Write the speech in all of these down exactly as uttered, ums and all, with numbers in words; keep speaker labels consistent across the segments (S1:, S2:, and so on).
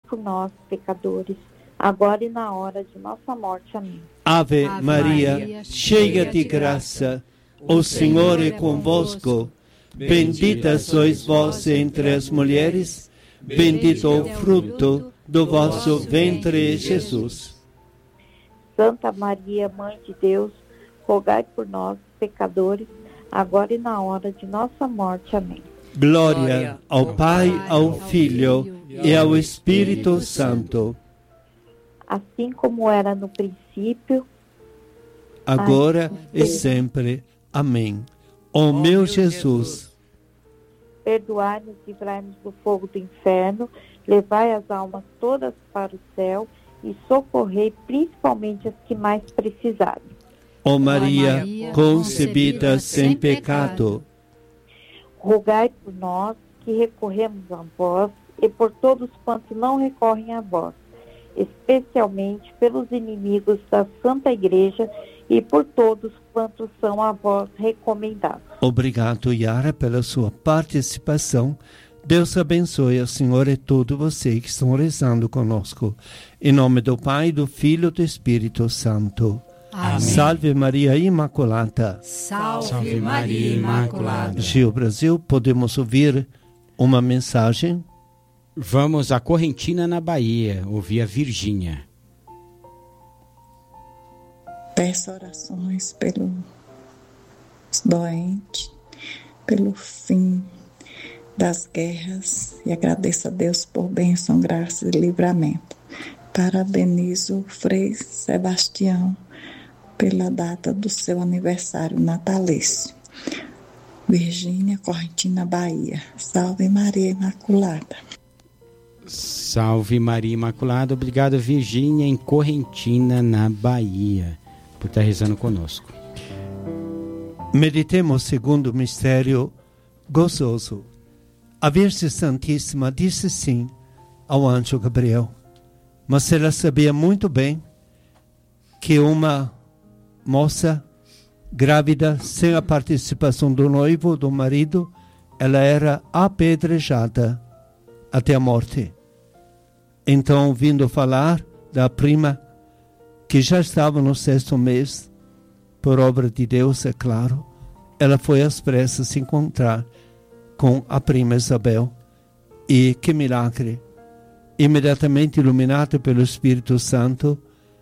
S1: por nós, pecadores, agora e na hora de nossa morte. Amém.
S2: Ave, Ave Maria, Maria, cheia de graça, o Senhor é convosco. Bendita sois vós entre as mulheres, bendito o fruto do vosso ventre, Jesus.
S1: Santa Maria, Mãe de Deus, rogai por nós, pecadores, agora e na hora de nossa morte. Amém.
S2: Glória ao Pai, ao Filho e ao Espírito Santo.
S1: Assim como era no princípio,
S2: agora e sempre. Amém. Ó meu Jesus,
S1: perdoai-nos, livrai-nos do fogo do inferno, levai as almas todas para o céu e socorrei principalmente as que mais precisarem.
S2: Ó Maria, concebida sem pecado,
S1: rogai por nós que recorremos a vós e por todos quantos não recorrem a vós, especialmente pelos inimigos da Santa Igreja e por todos quantos são a vós recomendados.
S2: Obrigado, Yara, pela sua participação. Deus abençoe a senhora e todos vocês que estão rezando conosco. Em nome do Pai, do Filho e do Espírito Santo.
S3: Amém.
S2: Salve Maria Imaculada.
S3: Salve, Salve Maria Imaculada.
S2: Gil Brasil, podemos ouvir uma mensagem?
S4: Vamos a Correntina, na Bahia, ouvir a Virgínia.
S5: Peço orações pelos doentes, pelo fim das guerras e agradeço a Deus por bênção, graça e livramento. Parabenizo o Frei Sebastião pela data do seu aniversário natalício. Virgínia, Correntina, Bahia. Salve Maria Imaculada.
S4: Salve Maria Imaculada. Obrigado, Virgínia, em Correntina, na Bahia, por estar rezando conosco.
S2: Meditemos segundo o mistério gozoso. A Virgem Santíssima disse sim ao anjo Gabriel, mas ela sabia muito bem que uma moça grávida, sem a participação do noivo, do marido, ela era apedrejada até a morte. Então, ouvindo falar da prima, que já estava no sexto mês, por obra de Deus, é claro, ela foi às pressas se encontrar com a prima Isabel. E que milagre! Imediatamente iluminada pelo Espírito Santo,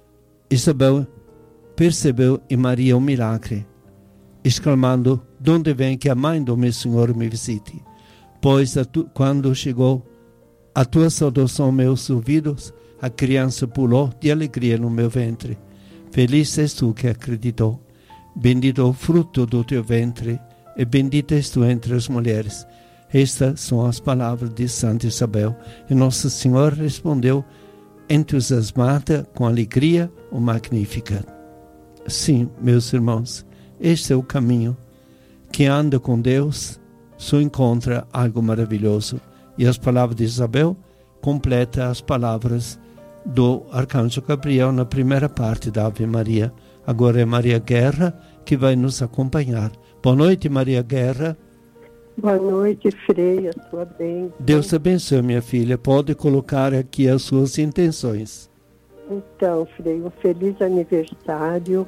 S2: Isabel percebeu em Maria um milagre, exclamando: "De onde vem que a mãe do meu Senhor me visite? Pois tu, quando chegou a tua saudação meus ouvidos, a criança pulou de alegria no meu ventre. Feliz és tu que acreditou. Bendito o fruto do teu ventre, e bendita és tu entre as mulheres." Estas são as palavras de Santa Isabel. E Nossa Senhora respondeu, entusiasmada, com alegria, o Magnificat. Sim, meus irmãos, este é o caminho. Quem anda com Deus só encontra algo maravilhoso. E as palavras de Isabel completam as palavras do Arcanjo Gabriel na primeira parte da Ave Maria. Agora é Maria Guerra que vai nos acompanhar. Boa noite, Maria Guerra.
S6: Boa noite, Frei, a sua bênção.
S2: Deus te abençoe, minha filha. Pode colocar aqui as suas intenções.
S6: Então, Frei, um feliz aniversário.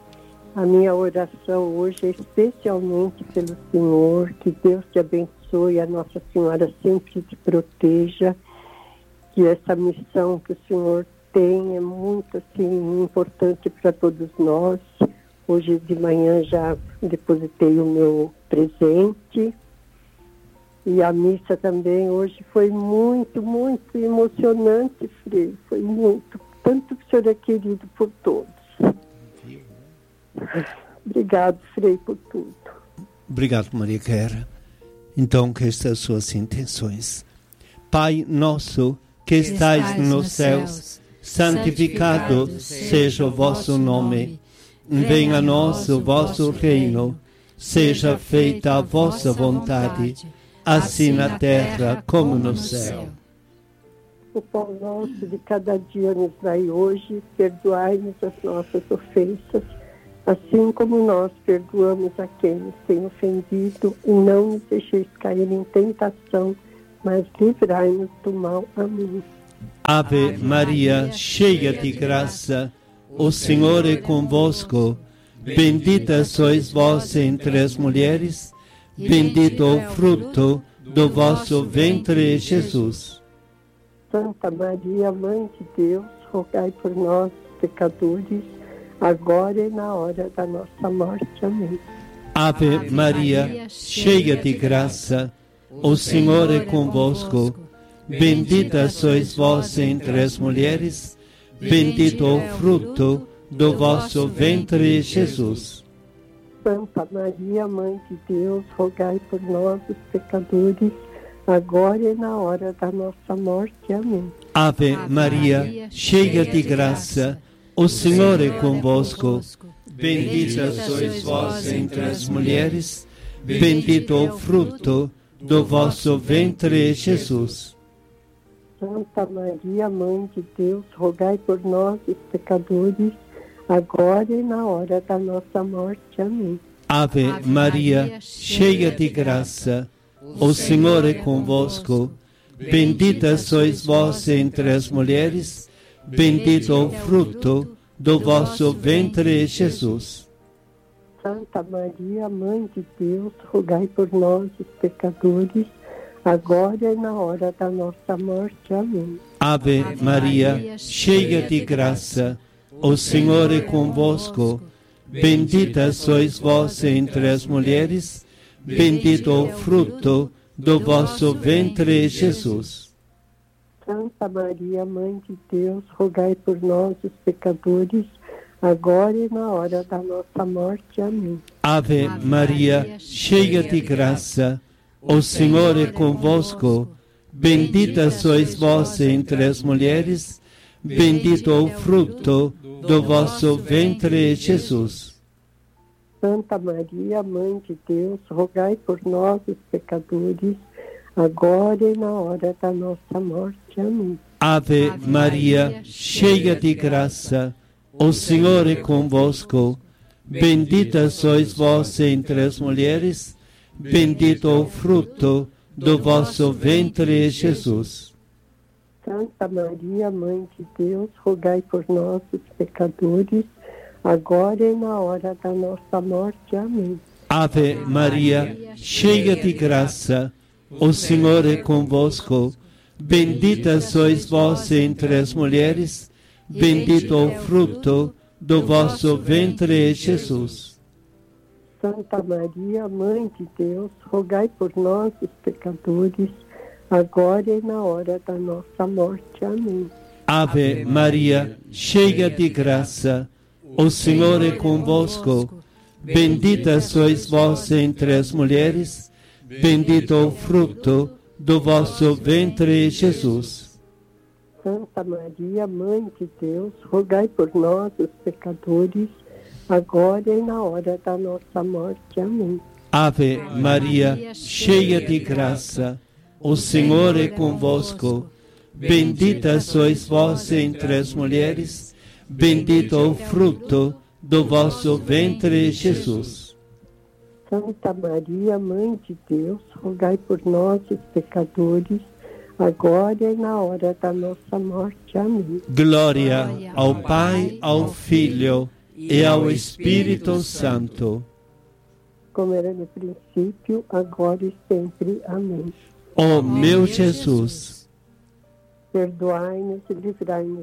S6: A minha oração hoje é especialmente pelo Senhor, que Deus te abençoe, a Nossa Senhora sempre te proteja, que essa missão que o Senhor tem é muito assim, importante para todos nós. Hoje de manhã já depositei o meu presente e a missa também hoje foi muito, muito emocionante, Frei, foi muito, tanto que o Senhor é querido por todos. Obrigado, Frei, por tudo.
S2: Obrigado, Maria Guerra. Então, que estas suas intenções. Pai nosso, que estais nos céus, santificado seja o vosso nome. Venha a nós o vosso reino. Seja feita a vossa vontade, assim na terra como no céu.
S6: O pão nosso de cada dia nos dai hoje, perdoai-nos as nossas ofensas, assim como nós perdoamos a quem nos tem ofendido, e não nos deixeis cair em tentação, mas livrai-nos do mal. Amém.
S2: Ave Maria, cheia de graça, o Senhor é convosco. Bendita sois vós entre as mulheres, bendito o fruto do vosso ventre, Jesus.
S6: Santa Maria, Mãe de Deus, rogai por nós, pecadores, agora e na hora da nossa morte. Amém.
S2: Ave Maria, cheia de graça, o Senhor é convosco. Bendita sois vós entre as mulheres, bendito o fruto do vosso ventre, Jesus.
S6: Santa Maria, Mãe de Deus, rogai por nós, os pecadores, agora e na hora da nossa morte. Amém.
S2: Ave Maria, cheia de graça, o Senhor é convosco. Bendita sois vós entre as mulheres, bendito o fruto do vosso ventre, Jesus.
S6: Santa Maria, Mãe de Deus, rogai por nós, os pecadores, agora e na hora da nossa morte. Amém.
S2: Ave Maria, cheia de graça, o Senhor é convosco. Bendita sois vós entre as mulheres, bendito o fruto do vosso ventre, Jesus.
S6: Santa Maria, Mãe de Deus, rogai por nós, os pecadores, agora e na hora da nossa morte. Amém.
S2: Ave Maria, cheia de graça, o Senhor é convosco. Bendita sois vós entre as mulheres, bendito o fruto do vosso ventre, Jesus.
S6: Santa Maria, Mãe de Deus, rogai por nós, os pecadores, agora e na hora da nossa morte. Amém.
S2: Ave Maria, cheia de graça, o Senhor é convosco. Bendita sois vós entre as mulheres, bendito o fruto do vosso ventre, Jesus.
S6: Santa Maria, Mãe de Deus, rogai por nós, os pecadores, agora e na hora da nossa morte. Amém.
S2: Ave Maria, cheia de graça, o Senhor é convosco. Bendita sois vós entre as mulheres, bendito o fruto do vosso ventre, Jesus.
S6: Santa Maria, Mãe de Deus, rogai por nós, os pecadores, agora e na hora da nossa morte. Amém.
S2: Ave Maria, cheia de graça, o Senhor é convosco. Bendita sois vós entre as mulheres, bendito o fruto do vosso ventre, Jesus.
S6: Santa Maria, Mãe de Deus, rogai por nós, os pecadores, agora e na hora da nossa morte. Amém.
S2: Ave Maria, cheia de graça, o Senhor é convosco. Bendita sois vós entre as mulheres, bendito o fruto do vosso ventre, Jesus.
S6: Santa Maria, Mãe de Deus, rogai por nós, os pecadores, agora e na hora da nossa morte. Amém.
S2: Ave Maria, cheia de graça, o Senhor é convosco. Bendita sois vós entre as mulheres, bendito o fruto do vosso ventre, Jesus.
S6: Santa Maria, Mãe de Deus, rogai por nós, os pecadores, agora e na hora da nossa morte. Amém.
S2: Glória ao Pai, ao Filho e ao Espírito Santo.
S6: Como era no princípio, agora e sempre. Amém.
S2: Ó meu Jesus,
S6: perdoai-nos e livrai-nos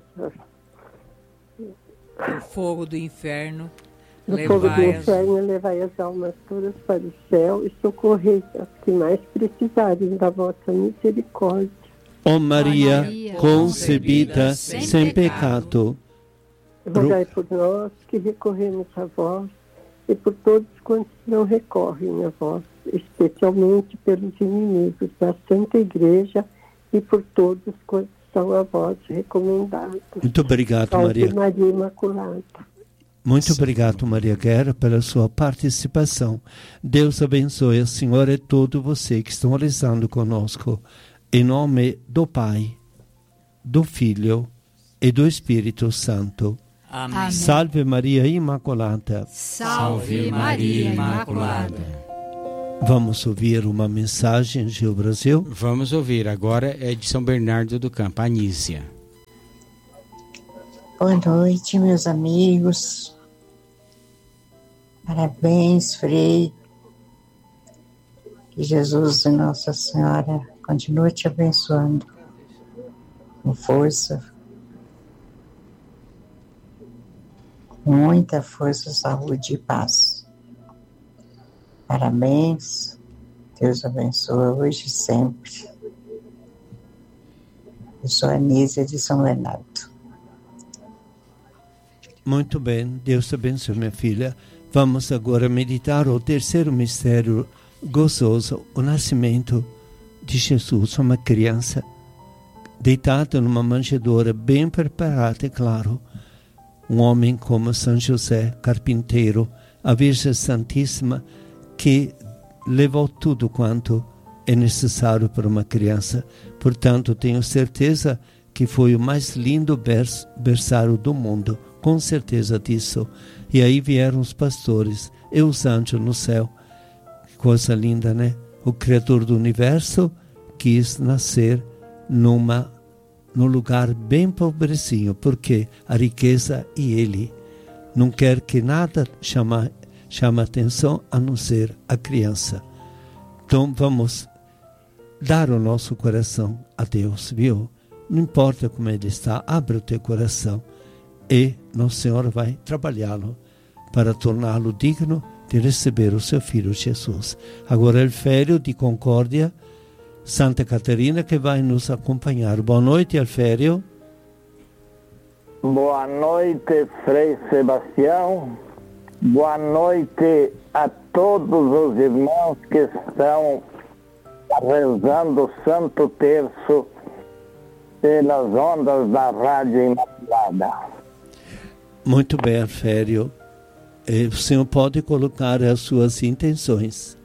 S3: do fogo do inferno,
S6: do fogo do
S3: levai as...
S6: inferno, levai as almas todas para o céu e socorrei as que mais precisarem da vossa misericórdia.
S2: ó Maria concebida sem pecado,
S6: rogai por nós que recorremos a vós e por todos quantos não recorrem a vós, especialmente pelos inimigos da Santa Igreja e por todos quantos são a vós recomendados.
S2: Muito obrigado,
S6: Salve
S2: Maria.
S6: Maria Imaculada.
S2: Muito obrigado, Maria Guerra, pela sua participação. Deus abençoe a senhora e todo você que estão rezando conosco. Em nome do Pai, do Filho e do Espírito Santo.
S3: Amém.
S2: Salve Maria Imaculada.
S3: Salve Maria Imaculada.
S2: Vamos ouvir uma mensagem do Brasil?
S4: Vamos ouvir. Agora é de São Bernardo do Campo, Anísia.
S7: Boa noite, meus amigos. Parabéns, Frei. Que Jesus e Nossa Senhora continue te abençoando com força, com muita força, saúde e paz. Parabéns. Deus abençoe hoje e sempre. Eu sou a Anísia de São Bernardo.
S2: Muito bem, Deus te abençoe, minha filha. Vamos agora meditar o terceiro mistério gozoso, o nascimento de Jesus, uma criança deitada numa manjedoura bem preparada, é claro. Um homem como São José, carpinteiro, a Virgem Santíssima, que levou tudo quanto é necessário para uma criança. Portanto, tenho certeza que foi o mais lindo bers- berçário do mundo, com certeza disso. E aí vieram os pastores e os anjos no céu. Que coisa linda, né? O Criador do Universo quis nascer numa, num lugar bem pobrecinho, porque a riqueza e ele não quer que nada chame, chame atenção a não ser a criança. Então vamos dar o nosso coração a Deus, viu? Não importa como ele está, abre o teu coração e Nosso Senhor vai trabalhá-lo para torná-lo digno de receber o seu Filho Jesus. Agora é o Alfério de Concórdia, Santa Catarina, que vai nos acompanhar. Boa noite, Alfério.
S8: Boa noite, Frei Sebastião. Boa noite a todos os irmãos que estão rezando o Santo Terço pelas ondas da Rádio Imaculada.
S2: Muito bem, Alfério. O senhor pode colocar as suas intenções.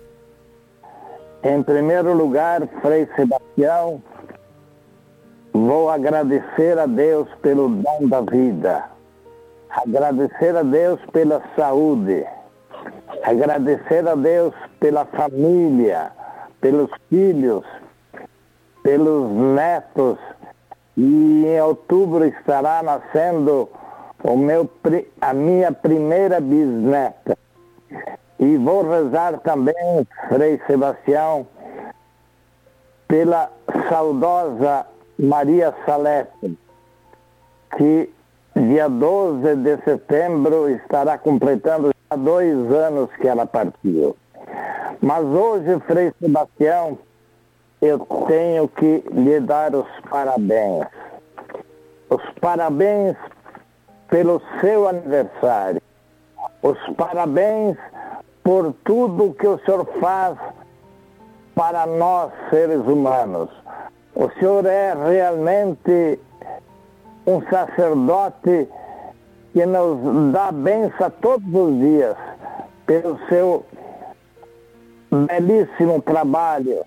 S8: Em primeiro lugar, Frei Sebastião, vou agradecer a Deus pelo dom da vida, agradecer a Deus pela saúde, agradecer a Deus pela família, pelos filhos, pelos netos, e em outubro estará nascendo o meu, a minha primeira bisneta. E vou rezar também, Frei Sebastião, pela saudosa Maria Salete, que dia doze de setembro estará completando já dois anos que ela partiu. Mas hoje, Frei Sebastião, eu tenho que lhe dar os parabéns. Os parabéns pelo seu aniversário. Os parabéns por tudo que o senhor faz para nós, seres humanos. O senhor é realmente um sacerdote que nos dá bênção todos os dias pelo seu belíssimo trabalho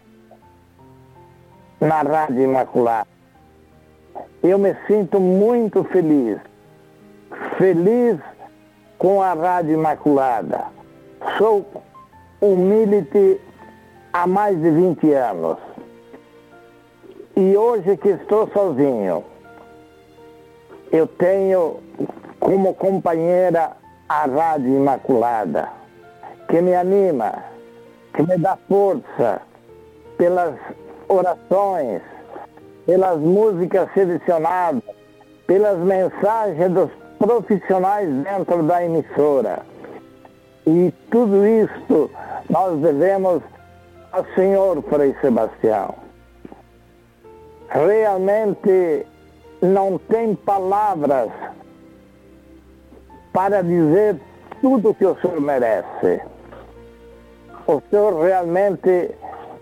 S8: na Rádio Imaculada. Eu me sinto muito feliz, feliz com a Rádio Imaculada. Sou humilde há mais de vinte anos. E hoje que estou sozinho, eu tenho como companheira a Rádio Imaculada, que me anima, que me dá força pelas orações, pelas músicas selecionadas, pelas mensagens dos profissionais dentro da emissora. E tudo isto nós devemos ao Senhor, Frei Sebastião. Realmente não tem palavras para dizer tudo que o Senhor merece. O Senhor realmente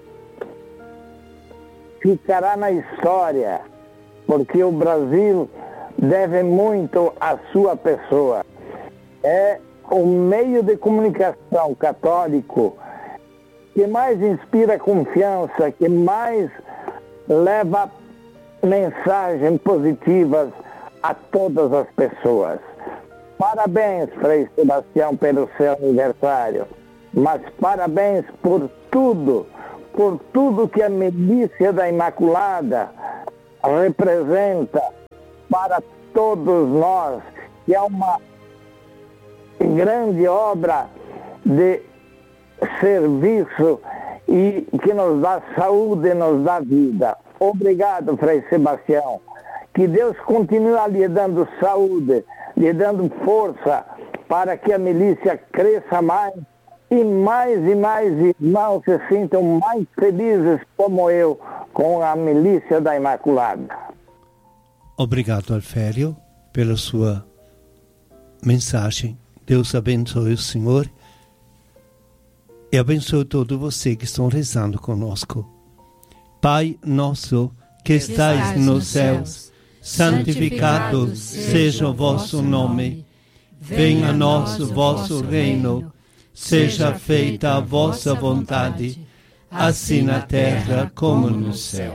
S8: ficará na história, porque o Brasil deve muito à sua pessoa. É o meio de comunicação católico que mais inspira confiança, que mais leva mensagens positivas a todas as pessoas. Parabéns, Frei Sebastião, pelo seu aniversário. mas parabéns por tudo, por tudo que a milícia da Imaculada representa para todos nós, que é uma grande obra de serviço e que nos dá saúde e nos dá vida. Obrigado, Frei Sebastião. Que Deus continue lhe dando saúde, lhe dando força para que a milícia cresça mais e mais e mais irmãos se sintam mais felizes como eu com a milícia da Imaculada.
S2: Obrigado, Alfério, pela sua mensagem. Deus abençoe o Senhor e abençoe todos vocês que estão rezando conosco. Pai nosso que estais nos céus, santificado seja o vosso nome. Venha a nós o vosso reino. Seja feita a vossa vontade, assim na terra como no céu.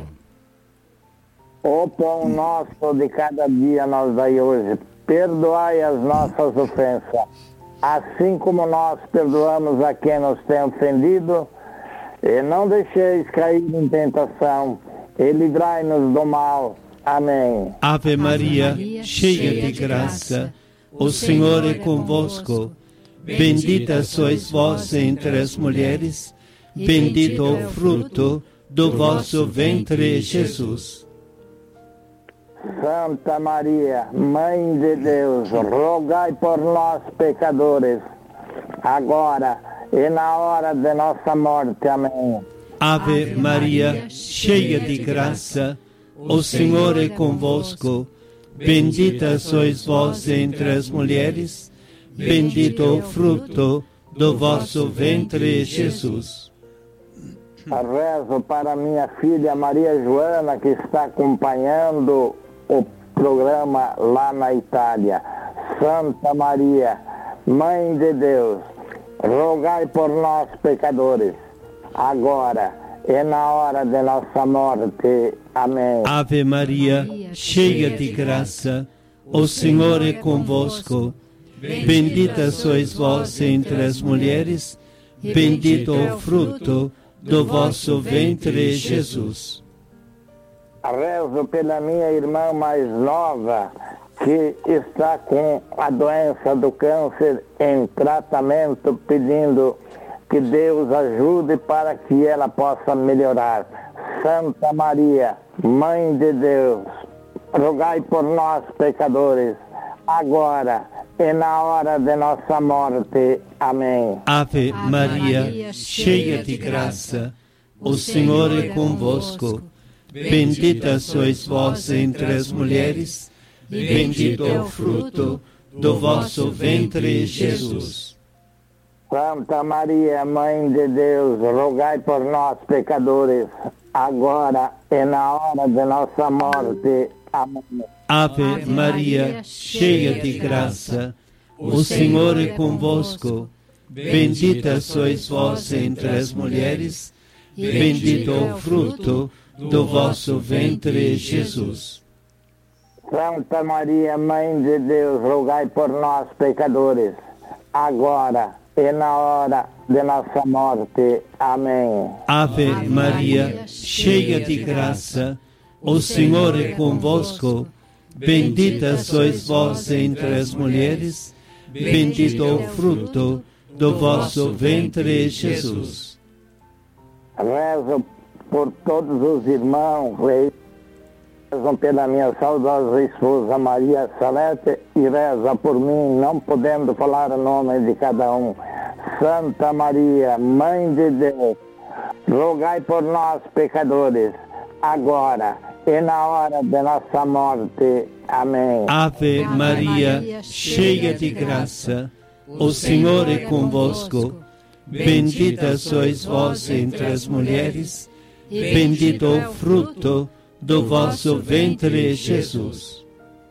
S8: O pão nosso de cada dia nos dai hoje. Perdoai as nossas ofensas, assim como nós perdoamos a quem nos tem ofendido. E não deixeis cair em tentação, e livrai-nos do mal. Amém.
S2: Ave Maria, cheia de graça, o Senhor é convosco. Bendita sois vós entre as mulheres, bendito o fruto do vosso ventre, Jesus.
S8: Santa Maria, Mãe de Deus, rogai por nós, pecadores, agora e na hora de nossa morte. Amém.
S2: Ave Maria, cheia de graça, o Senhor é convosco. Bendita sois vós entre as mulheres, bendito o fruto do vosso ventre, Jesus.
S8: Rezo para minha filha Maria Joana, que está acompanhando o programa lá na Itália. Santa Maria, Mãe de Deus, rogai por nós, pecadores, agora e na hora de nossa morte. Amém.
S2: Ave Maria, cheia de graça, o Senhor é convosco. Bendita sois vós entre as mulheres, bendito o fruto do vosso ventre, Jesus.
S8: Rezo pela minha irmã mais nova, que está com a doença do câncer em tratamento, pedindo que Deus ajude para que ela possa melhorar. Santa Maria, Mãe de Deus, rogai por nós, pecadores, agora e na hora de nossa morte. Amém.
S2: Ave Maria, cheia de graça, o Senhor é convosco. Bendita sois vós entre as mulheres, bendito é o fruto do vosso ventre, Jesus.
S8: Santa Maria, Mãe de Deus, rogai por nós, pecadores, agora e na hora de nossa morte. Amém.
S2: Ave Maria, cheia de graça, o Senhor é convosco. Bendita sois vós entre as mulheres, bendito é o fruto do vosso ventre, Jesus.
S8: Santa Maria, Mãe de Deus, rogai por nós, pecadores, agora e na hora de nossa morte. Amém.
S2: Ave Maria, cheia de graça, o Senhor é convosco. Bendita sois vós entre as mulheres, bendito o fruto do vosso ventre, Jesus.
S8: Rezo por todos os irmãos, rezam pela minha saudosa esposa Maria Salete e reza por mim, não podendo falar o nome de cada um. Santa Maria, Mãe de Deus, rogai por nós, pecadores, agora e na hora de nossa morte. Amém.
S2: Ave Maria, cheia de graça, o Senhor é convosco. Bendita sois vós entre as mulheres, bendito o fruto do vosso ventre, Jesus.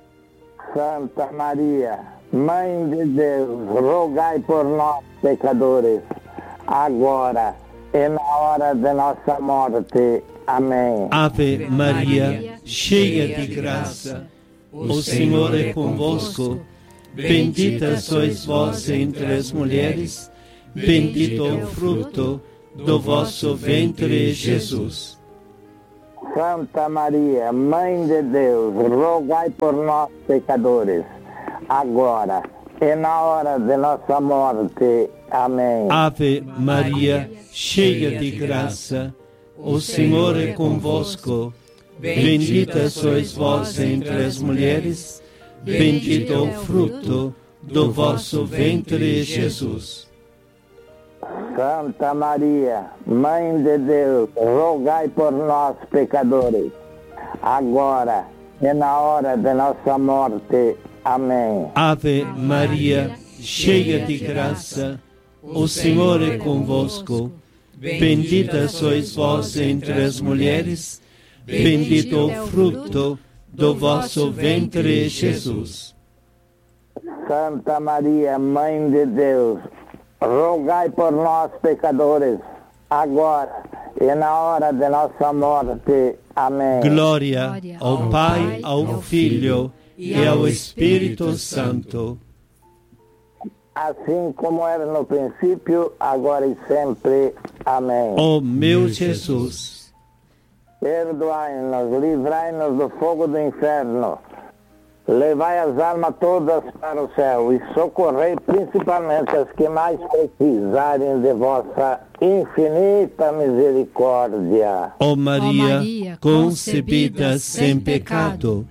S8: Santa Maria, Mãe de Deus, rogai por nós, pecadores, agora e na hora de nossa morte. Amém.
S2: Ave Maria, cheia de graça, o Senhor é convosco. Bendita sois vós entre as mulheres, bendito é o fruto do vosso ventre, Jesus.
S8: Santa Maria, Mãe de Deus, rogai por nós, pecadores, agora e na hora de nossa morte. Amém.
S2: Ave Maria, cheia de graça, o Senhor é convosco. Bendita sois vós entre as mulheres, bendito é o fruto do vosso ventre, Jesus.
S8: Santa Maria, Mãe de Deus, rogai por nós, pecadores, agora e na hora de nossa morte. Amém.
S2: Ave Maria, cheia de graça, o Senhor é convosco. Bendita sois vós entre as mulheres, bendito é o fruto do vosso ventre, Jesus.
S8: Santa Maria, Mãe de Deus, rogai por nós, pecadores, agora e na hora de nossa morte. Amém.
S2: Glória ao Pai, ao Filho e ao Espírito Santo.
S8: Assim como era no princípio, agora e sempre. Amém.
S2: Ó meu Jesus,
S8: perdoai-nos, livrai-nos do fogo do inferno, levai as almas todas para o céu e socorrei principalmente as que mais precisarem de vossa infinita misericórdia.
S2: ó Maria, Maria concebida sem pecado,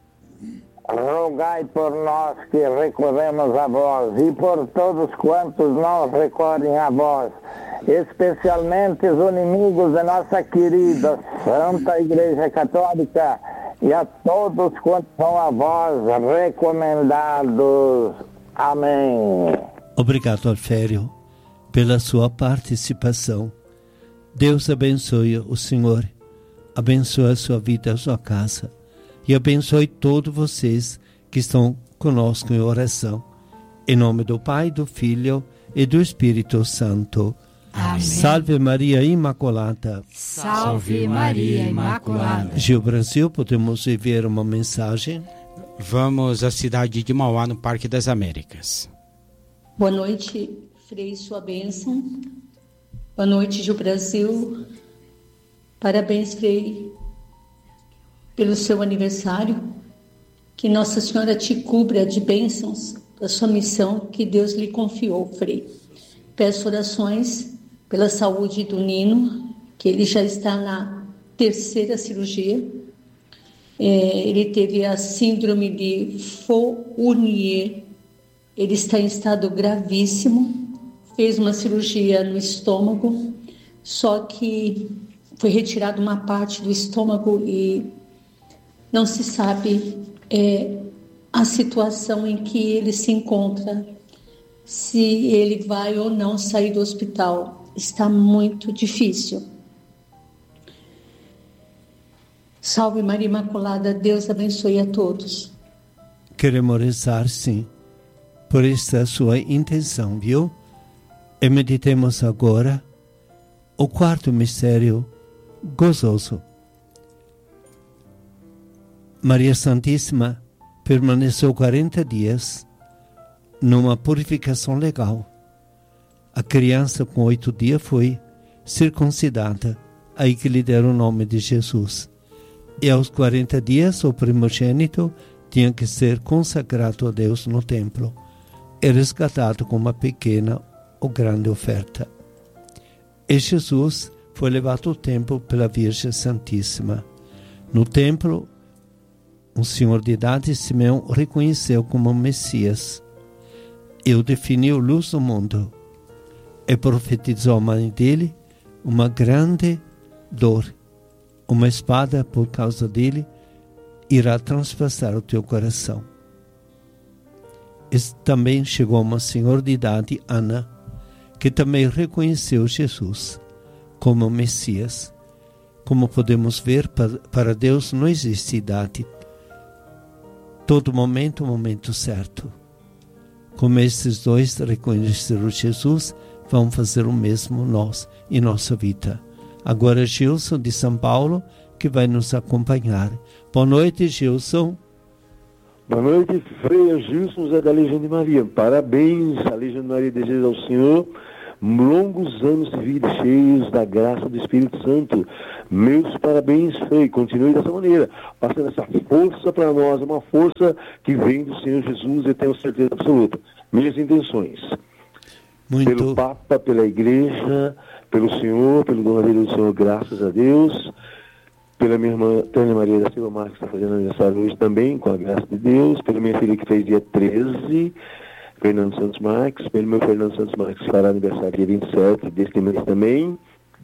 S8: rogai por nós que recorremos a vós e por todos quantos não recorrem a vós, especialmente os inimigos da nossa querida Santa Igreja Católica e a todos quantos são a vós recomendados. Amém.
S2: Obrigado, Alfério, pela sua participação. Deus abençoe o Senhor, abençoe a sua vida, a sua casa, e abençoe todos vocês que estão conosco em oração. Em nome do Pai, do Filho e do Espírito Santo.
S3: Amém.
S2: Salve Maria Imaculada.
S3: Salve Maria Imaculada.
S2: Gil Brasil, podemos enviar uma mensagem?
S4: Vamos à cidade de Mauá, no Parque das Américas.
S9: Boa noite, Frei, sua bênção. Boa noite, Gil Brasil. Parabéns, Frei, pelo seu aniversário. Que Nossa Senhora te cubra de bênçãos da sua missão que Deus lhe confiou, Frei. Peço orações pela saúde do Nino, que ele já está na terceira cirurgia. É, ele teve a síndrome de Fournier. Ele está em estado gravíssimo. Fez uma cirurgia no estômago, só que foi retirada uma parte do estômago e não se sabe é, a situação em que ele se encontra, se ele vai ou não sair do hospital. Está muito difícil. Salve Maria Imaculada, Deus abençoe a todos.
S2: Queremos rezar, sim, por esta sua intenção, viu? E meditemos agora o quarto mistério gozoso. Maria Santíssima permaneceu quarenta dias numa purificação legal. A criança com oito dias foi circuncidada, aí que lhe deram o nome de Jesus. E aos quarenta dias o primogênito tinha que ser consagrado a Deus no templo e resgatado com uma pequena ou grande oferta. E Jesus foi levado ao templo pela Virgem Santíssima. No templo, um senhor de idade, Simeão, o reconheceu como Messias e o definiu luz do mundo. E profetizou à mãe dele uma grande dor. Uma espada, por causa dele, irá transpassar o teu coração. E também chegou uma senhora de idade, Ana, que também reconheceu Jesus como Messias. Como podemos ver, para Deus não existe idade. Todo momento, o momento certo. Como esses dois reconheceram Jesus, vamos fazer o mesmo nós em nossa vida. Agora Gilson de São Paulo, que vai nos acompanhar. Boa noite, Gilson.
S10: Boa noite, Frei Gilson Zé da Legião de Maria. Parabéns, a Legião de Maria deseja ao Senhor longos anos de vida cheios da graça do Espírito Santo. Meus parabéns, Frei. Continue dessa maneira, passando essa força para nós, uma força que vem do Senhor Jesus, eu tenho certeza absoluta. Minhas intenções. Muito. Pelo Papa, pela Igreja, pelo Senhor, pelo dom da vida do Senhor, graças a Deus. Pela minha irmã Tânia Maria da Silva Marques, que está fazendo aniversário hoje também, com a graça de Deus. Pela minha filha que fez dia treze, Fernando Santos Marques. Pelo meu Fernando Santos Marques, que fará aniversário dia vinte e sete deste mês também.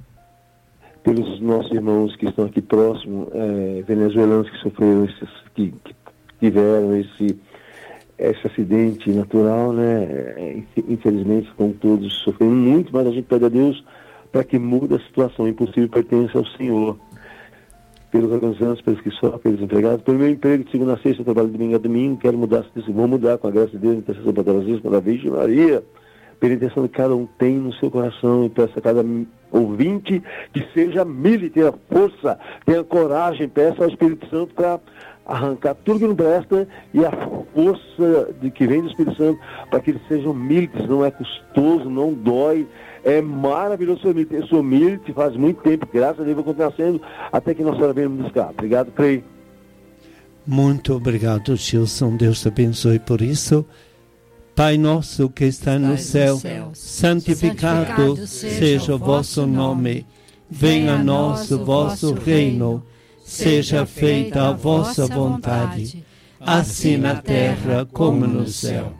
S10: Pelos nossos irmãos que estão aqui próximos, é, venezuelanos que sofreram, esses, que, que tiveram esse, esse acidente natural, né? É, infelizmente estão todos sofrendo muito, mas a gente pede a Deus para que mude a situação. O impossível pertence ao Senhor. Pelos organizantes, pelos que sofrem, pelos empregados, pelo meu emprego de segunda a sexta, eu trabalho de domingo a domingo, quero mudar, vou mudar com a graça de Deus, intercessão poderosíssima pela Virgem Maria, pela intenção que cada um tem no seu coração, e peço a cada ouvinte que seja milite, tenha força, tenha coragem, peça ao Espírito Santo para arrancar tudo que não presta e a força de que vem do Espírito Santo para que eles sejam milites. Não é custoso, não dói, é maravilhoso ser milite. Eu sou milite faz muito tempo, graças a Deus vou continuar sendo até que Nossa Senhora venha me buscar. Obrigado, Frei.
S2: Muito obrigado, Gilson. Deus te abençoe por isso. Pai nosso que está no céu, santificado seja o vosso nome. Venha a nós o vosso reino. Seja feita a vossa vontade, assim na terra como no céu.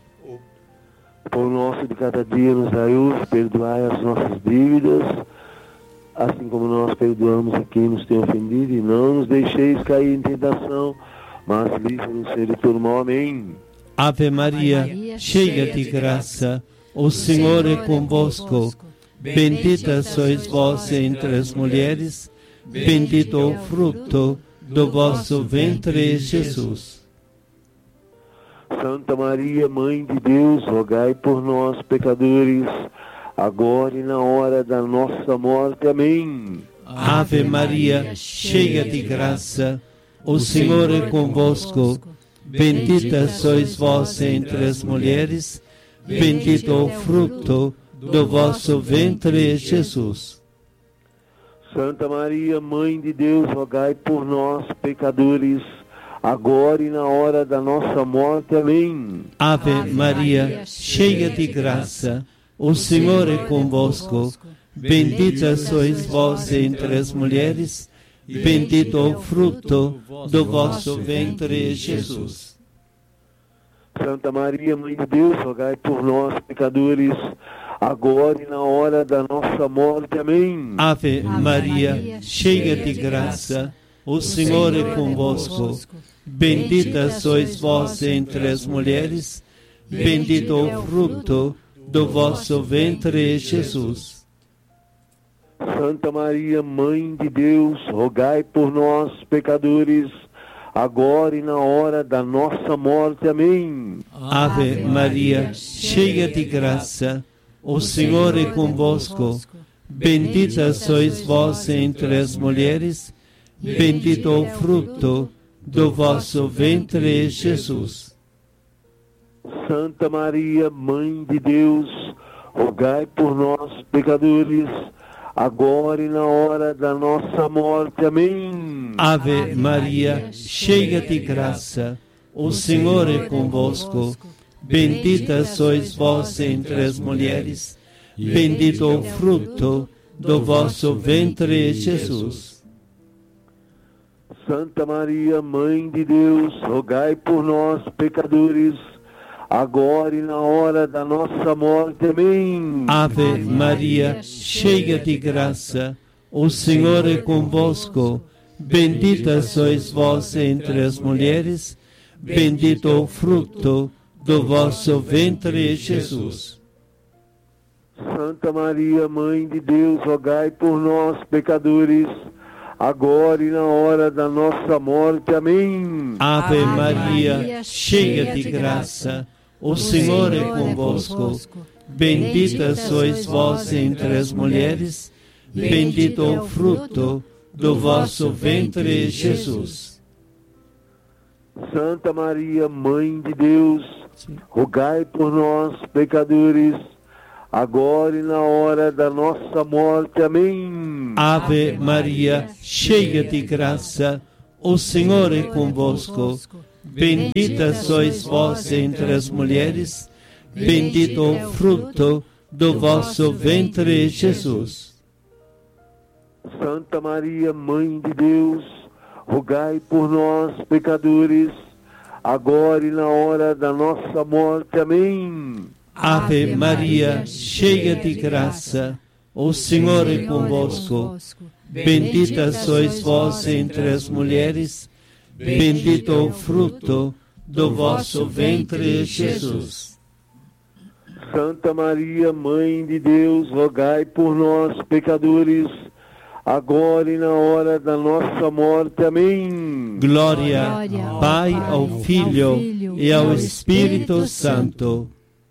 S10: O pão nosso de cada dia nos dai hoje, perdoai as nossas dívidas, assim como nós perdoamos a quem nos tem ofendido, e não nos deixeis cair em tentação, mas livre-nos do todo mal. Amém.
S2: Ave Maria, cheia de graça, o Senhor é convosco. Bendita sois vós entre as mulheres, bendito o fruto do vosso ventre, Jesus.
S10: Santa Maria, Mãe de Deus, rogai por nós, pecadores, agora e na hora da nossa morte. Amém.
S2: Ave Maria, cheia de graça, o Senhor é convosco. Bendita sois vós entre as mulheres, bendito o fruto do vosso ventre, Jesus.
S10: Santa Maria, Mãe de Deus, rogai por nós, pecadores, agora e na hora da nossa morte. Amém.
S2: Ave Maria, cheia de graça, o Senhor é convosco. Bendita sois vós entre as mulheres, bendito o fruto do vosso ventre, Jesus.
S10: Santa Maria, Mãe de Deus, rogai por nós, pecadores, agora e na hora da nossa morte. Amém.
S2: Ave Maria, cheia de graça, o Senhor é convosco. Bendita sois vós entre as mulheres, bendito o fruto do vosso ventre, Jesus.
S10: Santa Maria, Mãe de Deus, rogai por nós, pecadores, agora e na hora da nossa morte. Amém.
S2: Ave Maria, cheia de graça, o Senhor é convosco. Bendita sois vós entre as mulheres, bendito o fruto do vosso ventre, Jesus.
S10: Santa Maria, Mãe de Deus, rogai por nós, pecadores, agora e na hora da nossa morte. Amém.
S2: Ave Maria, cheia de graça, o Senhor é convosco. Bendita sois vós entre as mulheres, bendito o fruto do vosso ventre, Jesus.
S10: Santa Maria, Mãe de Deus, rogai por nós, pecadores, agora e na hora da nossa morte. Amém.
S2: Ave Maria, cheia de graça, o Senhor é convosco. Bendita sois vós entre as mulheres, bendito o fruto do vosso ventre, Jesus.
S10: Santa Maria, Mãe de Deus, rogai por nós, pecadores, agora e na hora da nossa morte. Amém.
S2: Ave Maria, cheia de graça, o Senhor é convosco. Bendita sois vós entre as mulheres, bendito o fruto do vosso ventre, Jesus.
S10: Santa Maria, Mãe de Deus, rogai por nós, pecadores, agora e na hora da nossa morte. Amém.
S2: Ave Maria, cheia de graça, o Senhor é convosco. Bendita sois vós entre as mulheres, bendito o fruto do vosso ventre, Jesus.
S10: Santa Maria, Mãe de Deus, rogai por nós, pecadores, agora e na hora da nossa morte. Amém.
S2: Ave Maria, cheia de graça, o Senhor é convosco. Bendita sois vós entre as mulheres, bendito o fruto do vosso ventre, Jesus.
S10: Santa Maria, Mãe de Deus, rogai por nós, pecadores, agora e na hora da nossa morte. Amém.
S2: Glória, Pai, ao Filho e ao Espírito Santo.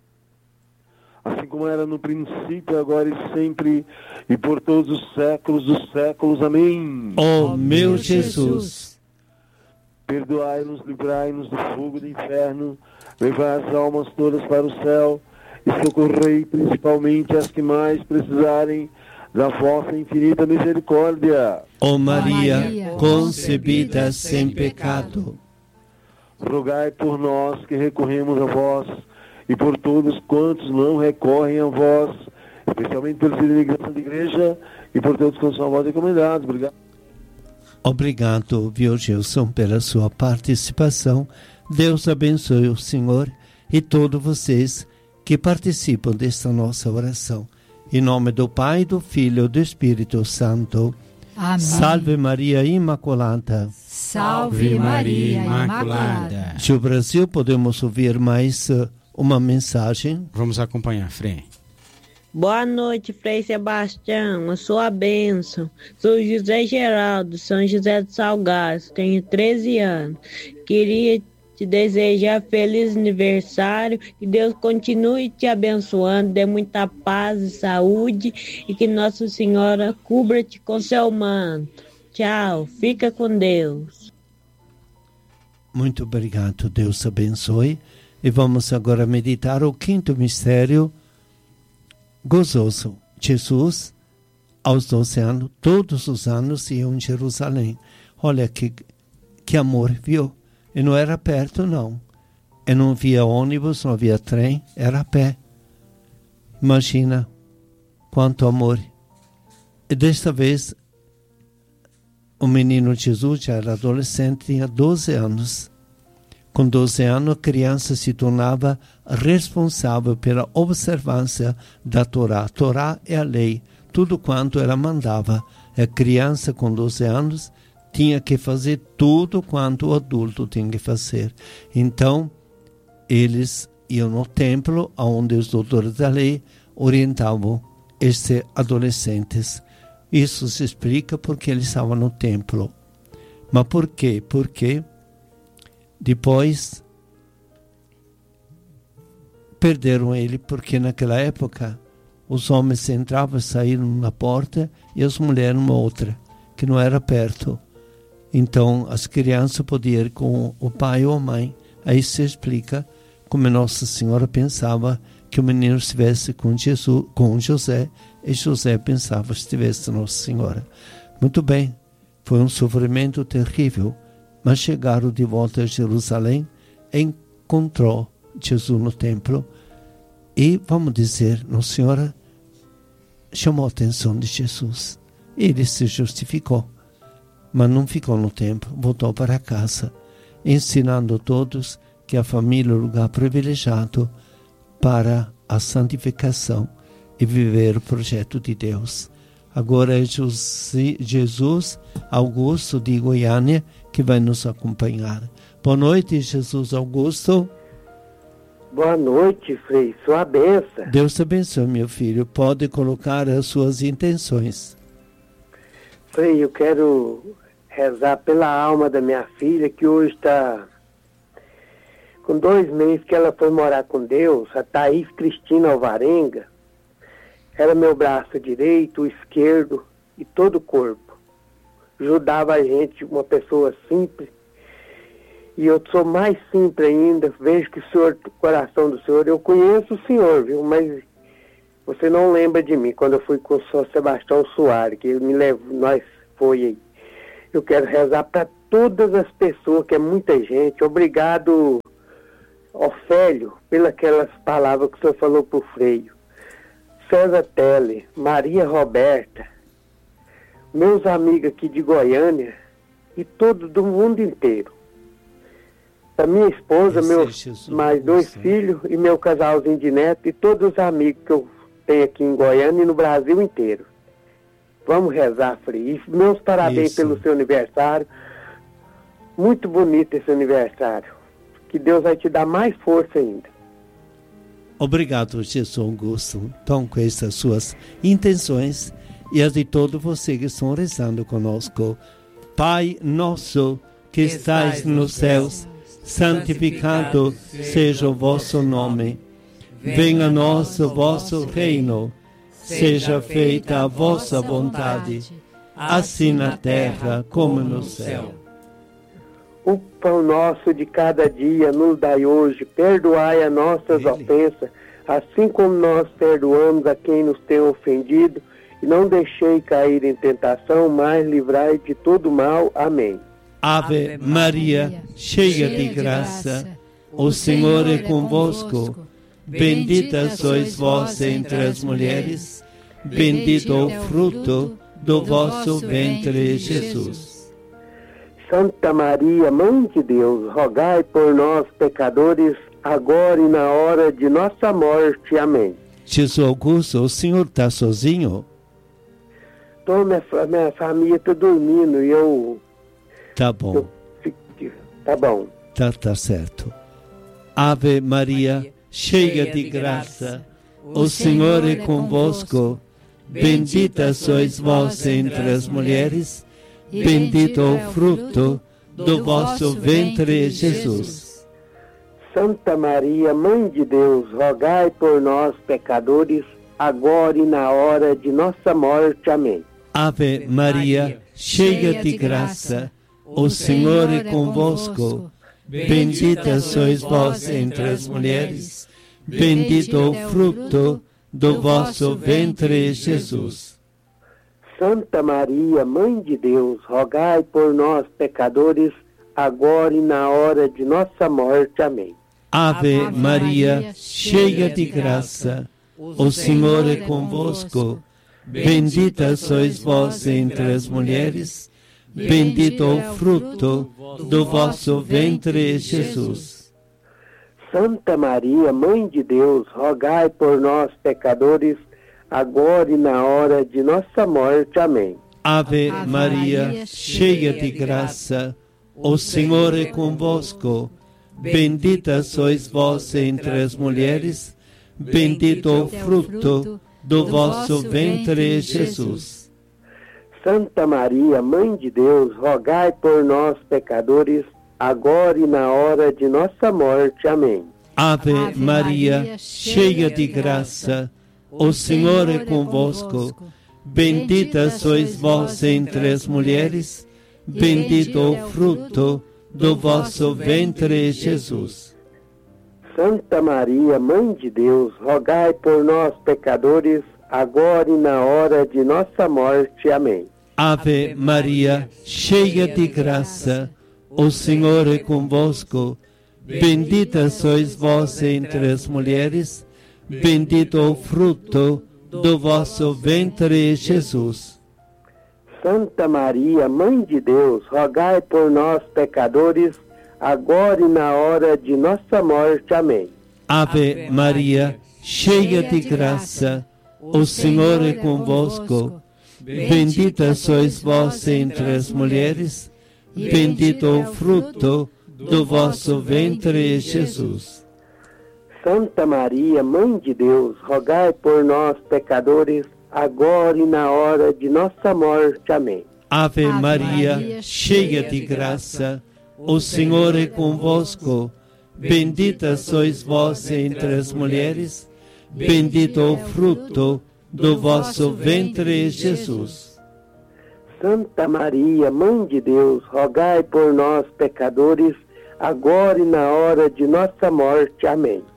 S10: Assim como era no princípio, agora e sempre, e por todos os séculos dos séculos. Amém.
S2: Ó meu Jesus,
S10: perdoai-nos, livrai-nos do fogo do inferno, levai as almas todas para o céu e socorrei principalmente as que mais precisarem da vossa infinita misericórdia.
S2: Ó Maria, concebida sem pecado,
S10: rogai por nós que recorremos a vós e por todos quantos não recorrem a vós, especialmente pelos inimigos da Santa Igreja e por todos quantos são a vós encomendados. Obrigado.
S2: Obrigado, viu, Gilson, pela sua participação. Deus abençoe o Senhor e todos vocês que participam desta nossa oração. Em nome do Pai, do Filho e do Espírito Santo.
S3: Amém.
S2: Salve Maria Imaculada.
S3: Salve Maria Imaculada.
S2: Se o Brasil, podemos ouvir mais uh, uma mensagem.
S4: Vamos acompanhar, Frei.
S11: Boa noite, Frei Sebastião, a sua bênção. Sou José Geraldo, São José dos Salgados, tenho treze anos. Queria te desejar feliz aniversário, que Deus continue te abençoando, dê muita paz e saúde e que Nossa Senhora cubra-te com seu manto. Tchau, fica com Deus.
S2: Muito obrigado, Deus abençoe. E vamos agora meditar o quinto mistério gozoso. Jesus, aos doze anos, todos os anos iam em Jerusalém. Olha que, que amor, viu? E não era perto, não. E não havia ônibus, não havia trem, era a pé. Imagina quanto amor. E desta vez, o menino Jesus já era adolescente, tinha doze anos. Com doze anos, a criança se tornava responsável pela observância da Torá. A Torá é a lei, tudo quanto ela mandava. A criança com doze anos tinha que fazer tudo quanto o adulto tinha que fazer. Então, eles iam no templo, onde os doutores da lei orientavam estes adolescentes. Isso se explica porque eles estavam no templo. Mas por quê? Porque depois perderam ele, porque naquela época os homens entravam e saíram numa porta e as mulheres numa outra, que não era perto. Então as crianças podiam ir com o pai ou a mãe. Aí se explica como Nossa Senhora pensava que o menino estivesse com Jesus, com José, e José pensava que estivesse Nossa Senhora. Muito bem, foi um sofrimento terrível, mas chegaram de volta a Jerusalém, encontrou Jesus no templo e, vamos dizer, Nossa Senhora chamou a atenção de Jesus. Ele se justificou, mas não ficou no templo, voltou para casa, ensinando a todos que a família é um lugar privilegiado para a santificação e viver o projeto de Deus. Agora é Jesus Augusto de Goiânia que vai nos acompanhar. Boa noite, Jesus Augusto.
S12: Boa noite, Frei, sua bênção.
S2: Deus te abençoe, meu filho. Pode colocar as suas intenções.
S12: Frei, eu quero rezar pela alma da minha filha, que hoje está com dois meses que ela foi morar com Deus, a Thaís Cristina Alvarenga. Era meu braço direito, o esquerdo e todo o corpo. Ajudava a gente, uma pessoa simples. E eu sou mais simples ainda. Vejo que o senhor, o coração do senhor, eu conheço o senhor, viu? Mas você não lembra de mim, quando eu fui com o São Sebastião Soares, que ele me levou, nós foi aí. Eu quero rezar para todas as pessoas, que é muita gente. Obrigado, Ofélio, pelas palavras que o senhor falou pro Freio. César Tele, Maria Roberta, meus amigos aqui de Goiânia e todos do mundo inteiro. A minha esposa, meus mais dois filhos e meu casalzinho de neto e todos os amigos que eu tenho aqui em Goiânia e no Brasil inteiro. Vamos rezar, Frei. E meus parabéns Isso. pelo seu aniversário. Muito bonito esse aniversário. Que Deus vai te dar mais força ainda.
S2: Obrigado, Jesus Augusto. Então, com essas suas intenções e as de todos vocês que estão rezando conosco. Pai nosso que estais nos céus, santificado seja o vosso nome. Venha a nós o vosso reino. Seja feita a vossa vontade, assim na terra como no céu.
S12: O pão nosso de cada dia nos dai hoje, perdoai as nossas Ele. ofensas, assim como nós perdoamos a quem nos tem ofendido, e não deixei cair em tentação, mas livrai de todo mal. Amém.
S2: Ave Maria, cheia de graça, o Senhor é convosco. Bendita sois vós entre as mulheres, bendito o fruto do vosso ventre, Jesus.
S12: Santa Maria, Mãe de Deus, rogai por nós, pecadores, agora e na hora de nossa morte. Amém.
S2: Jesus Augusto, o senhor está sozinho?
S12: Tô, minha, minha família está dormindo e eu...
S2: Tá bom.
S12: Eu, tá bom.
S2: Tá, tá certo. Ave Maria, cheia de graça, o Senhor é convosco. Bendita sois vós entre as mulheres, bendito o fruto do vosso ventre, Jesus.
S12: Santa Maria, Mãe de Deus, rogai por nós, pecadores, agora e na hora de nossa morte. Amém.
S2: Ave Maria, cheia de graça, o Senhor é convosco. Bendita sois vós entre as mulheres, bendito o fruto do vosso ventre, Jesus.
S12: Santa Maria, Mãe de Deus, rogai por nós, pecadores, agora e na hora de nossa morte. Amém.
S2: Ave Maria, cheia de graça, o Senhor é convosco. Bendita sois vós entre as mulheres, bendito o fruto do vosso ventre, Jesus.
S12: Santa Maria, Mãe de Deus, rogai por nós, pecadores, agora e na hora de nossa morte. Amém.
S2: Ave Maria, cheia de graça, o Senhor é convosco. Bendita sois vós entre as mulheres, bendito o fruto do vosso ventre, Jesus.
S12: Santa Maria, Mãe de Deus, rogai por nós, pecadores, agora e na hora de nossa morte. Amém.
S2: Ave Maria, cheia de graça, o Senhor é convosco. Bendita sois vós entre as mulheres, bendito o fruto do vosso ventre, Jesus.
S12: Santa Maria, Mãe de Deus, rogai por nós, pecadores, agora e na hora de nossa morte. Amém.
S2: Ave Maria, cheia de graça, o Senhor é convosco. Bendita sois vós entre as mulheres, bendito o fruto do vosso ventre, Jesus.
S12: Santa Maria, Mãe de Deus, rogai por nós, pecadores, agora e na hora de nossa morte. Amém.
S2: Ave Maria, cheia de graça, o Senhor é convosco. Bendita sois vós entre as mulheres, bendito o fruto do vosso ventre, Jesus.
S12: Santa Maria, Mãe de Deus, rogai por nós, pecadores, agora e na hora de nossa morte. Amém.
S2: Ave Maria, cheia de graça, o Senhor é convosco. Bendita sois vós entre as mulheres, bendito o fruto do vosso ventre, Jesus.
S12: Santa Maria, Mãe de Deus, rogai por nós, pecadores, agora e na hora de nossa morte. Amém.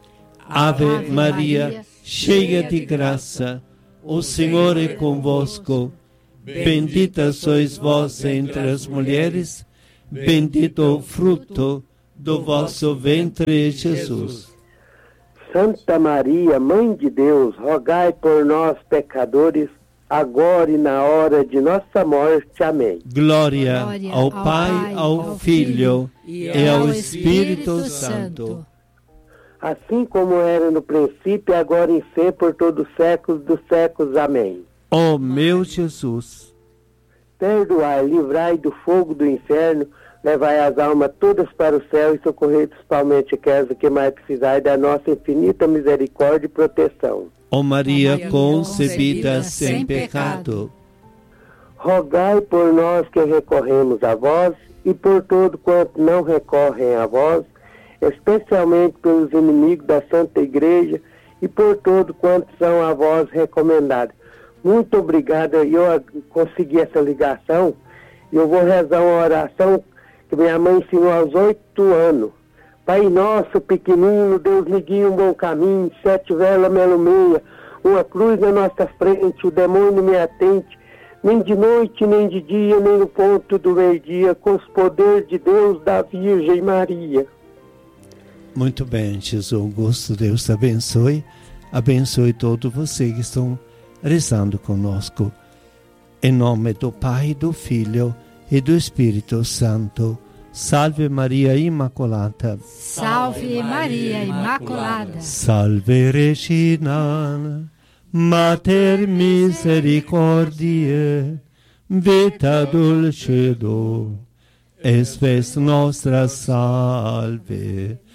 S2: Ave Maria, cheia de graça, o Senhor é convosco. Bendita sois vós entre as mulheres, bendito o fruto do vosso ventre, Jesus.
S12: Santa Maria, Mãe de Deus, rogai por nós, pecadores, agora e na hora de nossa morte. Amém.
S2: Glória, Glória ao, ao Pai, Pai ao, ao Filho e ao Espírito, Espírito Santo.
S12: Assim como era no princípio, agora e sempre, por todos os séculos dos séculos. Amém.
S2: Ó meu Jesus,
S12: perdoai, livrai do fogo do inferno, levai as almas todas para o céu e socorrei principalmente aquelas que mais precisarem da nossa infinita misericórdia e proteção.
S2: Ó Maria, Maria concebida sem pecado,
S12: rogai por nós que recorremos a vós e por todo quanto não recorrem a vós, especialmente pelos inimigos da Santa Igreja e por todo quanto são a vós recomendados. Muito obrigado, eu consegui essa ligação e eu vou rezar uma oração que minha mãe ensinou aos oito anos. Pai nosso pequenino, Deus me guia um bom caminho, sete velas me alumeia, uma cruz na nossa frente, o demônio me atente, nem de noite, nem de dia, nem no ponto do meio-dia, com os poderes de Deus da Virgem Maria.
S2: Muito bem, Jesus Augusto, Deus te abençoe, abençoe todos vocês que estão rezando conosco. Em nome do Pai, do Filho e do Espírito Santo. Salve Maria Immacolata.
S3: Salve Maria Immacolata.
S2: Salve Regina, Mater misericordiae, vita dulcedo, et spes nostra salve.